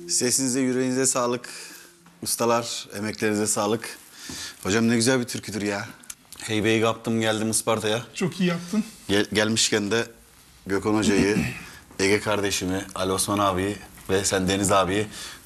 Sesinize, yüreğinize sağlık. Ustalar, emeklerinize sağlık. Hocam ne güzel bir türküdür ya. Heybeyi kaptım geldim Isparta'ya. Çok iyi yaptın. Gelmişken de Gökhan Hoca'yı, Ege kardeşimi, Ali Osman abiyi ve sen Deniz abiyi